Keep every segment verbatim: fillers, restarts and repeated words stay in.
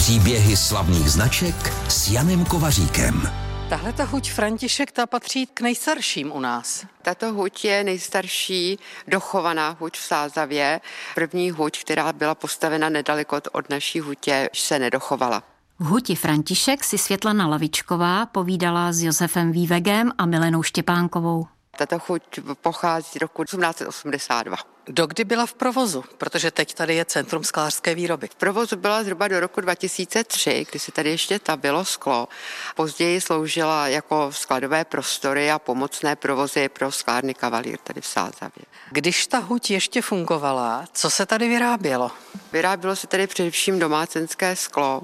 Příběhy slavných značek s Janem Kovaříkem. Tahle ta huť František, ta patří k nejstarším u nás. Tato huť je nejstarší dochovaná huť v Sázavě. První huť, která byla postavena nedaleko od naší hutě, se nedochovala. V huti František si Světlana Lavičková povídala s Josefem Vývegem a Milenou Štěpánkovou. Tato chuť pochází z roku osmnáct set osmdesát dva. Dokdy byla v provozu? Protože teď tady je Centrum sklářské výroby. V provozu byla zhruba do roku dva tisíce tři, kdy se tady ještě tabilo sklo. Později sloužila jako skladové prostory a pomocné provozy pro sklárny Kavalír tady v Sázavě. Když ta huť ještě fungovala, co se tady vyrábělo? Vyrábělo se tady především domácenské sklo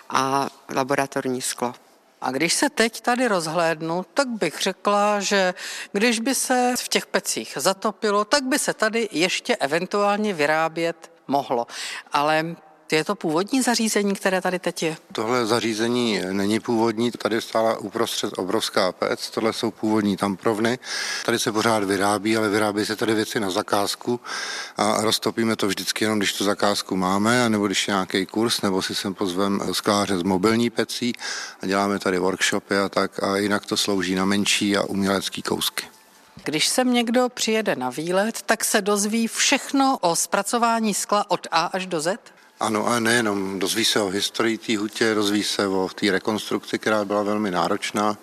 a laboratorní sklo. A když se teď tady rozhlédnu, tak bych řekla, že když by se v těch pecích zatopilo, tak by se tady ještě eventuálně vyrábět mohlo. Ale je to původní zařízení, které tady teď je? Tohle zařízení není původní, tady stála uprostřed obrovská pec, tohle jsou původní tamprovny. Tady se pořád vyrábí, ale vyrábí se tady věci na zakázku a roztopíme to vždycky jenom, když tu zakázku máme, nebo když je nějaký kurz, nebo si sem pozvem skláře z mobilní pecí a děláme tady workshopy a tak, a jinak to slouží na menší a umělecký kousky. Když sem někdo přijede na výlet, tak se dozví všechno o zpracování skla od A až do Z? Ano, a nejenom. Dozví se o historii té hutě, dozví se o té rekonstrukci, která byla velmi náročná,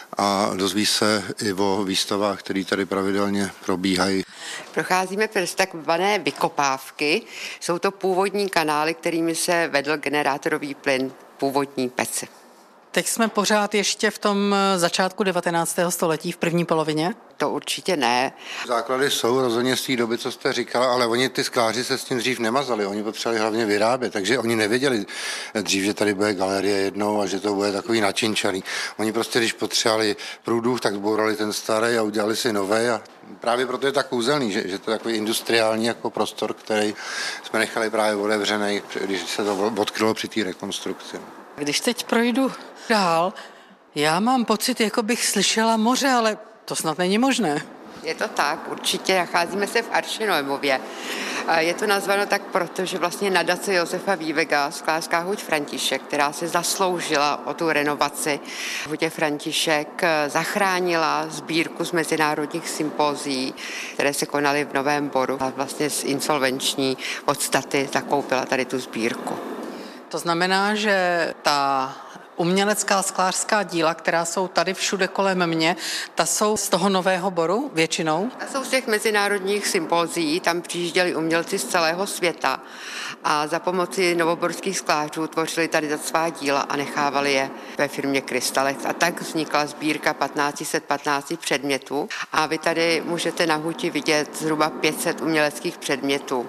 a dozví se i o výstavách, které tady pravidelně probíhají. Procházíme přes takzvané vykopávky. Jsou to původní kanály, kterými se vedl generátorový plyn původní peci. Teď jsme pořád ještě v tom začátku devatenáctého století, v první polovině? To určitě ne. Základy jsou rozhodně z té doby, co jste říkala, ale oni ty skláři se s tím dřív nemazali, oni potřebovali hlavně vyrábět, takže oni nevěděli dřív, že tady bude galerie jednou a že to bude takový načinčaný. Oni prostě, když potřebovali průduch, tak zbourali ten starý a udělali si nový, a právě proto je tak kouzelný, že, že to je takový industriální jako prostor, který jsme nechali právě otevřený, když se to odkrylo při té rekonstrukci. Když teď projdu dál, já mám pocit, jako bych slyšela moře, ale to snad není možné. Je to tak, určitě. Nacházíme se v Arše Noemově. Je to nazváno tak, protože vlastně nadace Josefa Vývega, sklářská huť František, která se zasloužila o tu renovaci hutě František, zachránila sbírku z mezinárodních sympózií, které se konaly v Novém Boru, a vlastně z insolvenční podstaty zakoupila tady tu sbírku. To znamená, že ta umělecká sklářská díla, která jsou tady všude kolem mě, ta jsou z toho Nového Boru většinou? A jsou z těch mezinárodních sympózií, tam přijížděli umělci z celého světa a za pomoci novoborských sklářů tvořili tady za svá díla a nechávali je ve firmě Krystalex. A tak vznikla sbírka patnáct set patnáct předmětů a vy tady můžete na huti vidět zhruba pět set uměleckých předmětů.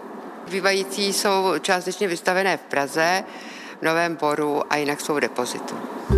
Zbývající jsou částečně vystavené v Praze, v Novém Boru a jinak jsou v depozitu.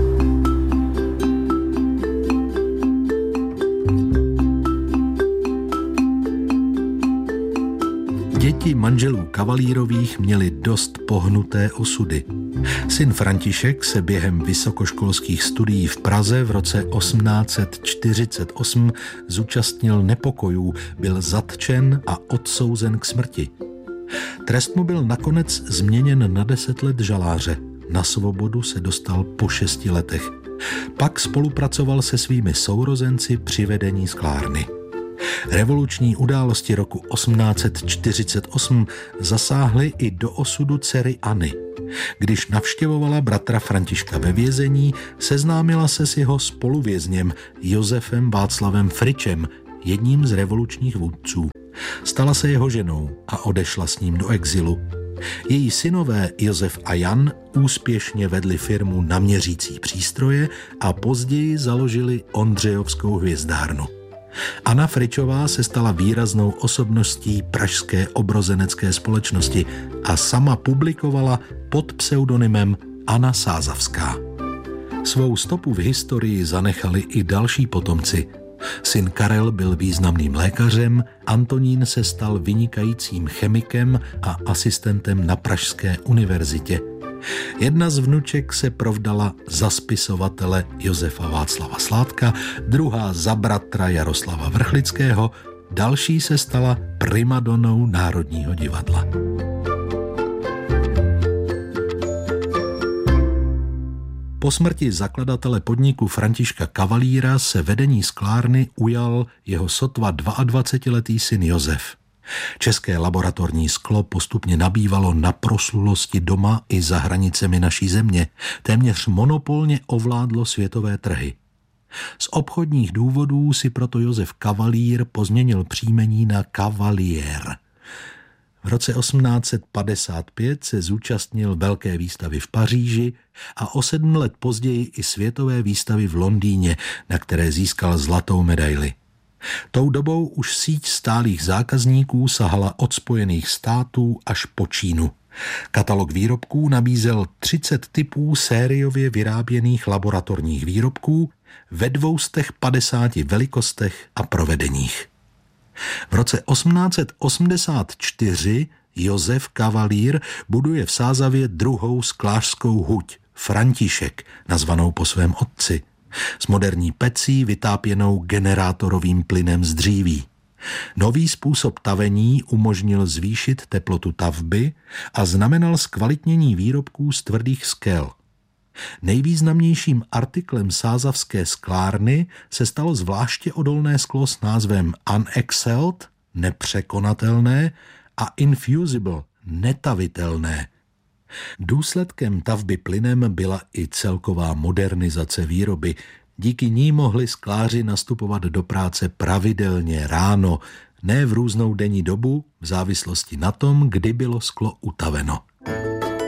Děti manželů Kavalírových měli dost pohnuté osudy. Syn František se během vysokoškolských studií v Praze v roce osmnáct set čtyřicet osm zúčastnil nepokojů, byl zatčen a odsouzen k smrti. Trest mu byl nakonec změněn na deset let žaláře. Na svobodu se dostal po šesti letech. Pak spolupracoval se svými sourozenci při vedení sklárny. Revoluční události roku osmnáct set čtyřicet osm zasáhly i do osudu dcery Anny. Když navštěvovala bratra Františka ve vězení, seznámila se s jeho spoluvězněm Josefem Václavem Fričem, jedním z revolučních vůdců. Stala se jeho ženou a odešla s ním do exilu. Její synové Josef a Jan úspěšně vedli firmu na měřící přístroje a později založili Ondřejovskou hvězdárnu. Anna Fričová se stala výraznou osobností pražské obrozenecké společnosti a sama publikovala pod pseudonymem Anna Sázavská. Svou stopu v historii zanechali i další potomci. Syn Karel byl významným lékařem, Antonín se stal vynikajícím chemikem a asistentem na Pražské univerzitě. Jedna z vnuček se provdala za spisovatele Josefa Václava Sládka, druhá za bratra Jaroslava Vrchlického, další se stala primadonou Národního divadla. Po smrti zakladatele podniku Františka Kavalíra se vedení sklárny ujal jeho sotva dvaadvacetiletý syn Josef. České laboratorní sklo postupně nabývalo na proslulosti doma i za hranicemi naší země. Téměř monopolně ovládlo světové trhy. Z obchodních důvodů si proto Josef Kavalír pozměnil příjmení na Cavalier. V roce osmnáct set padesát pět se zúčastnil velké výstavy v Paříži a o sedm let později i světové výstavy v Londýně, na které získal zlatou medaili. Tou dobou už síť stálých zákazníků sahala od Spojených států až po Čínu. Katalog výrobků nabízel třicet typů sériově vyráběných laboratorních výrobků ve dvoustech padesáti velikostech a provedeních. V roce osmnáct set osmdesát čtyři Josef Kavalír buduje v Sázavě druhou sklářskou huť, František, nazvanou po svém otci, s moderní pecí vytápěnou generátorovým plynem z dříví. Nový způsob tavení umožnil zvýšit teplotu tavby a znamenal zkvalitnění výrobků z tvrdých skel. Nejvýznamnějším artiklem sázavské sklárny se stalo zvláště odolné sklo s názvem Unexcelled, nepřekonatelné, a Infusible, netavitelné. Důsledkem tavby plynem byla i celková modernizace výroby. Díky ní mohli skláři nastupovat do práce pravidelně ráno, ne v různou denní dobu, v závislosti na tom, kdy bylo sklo utaveno.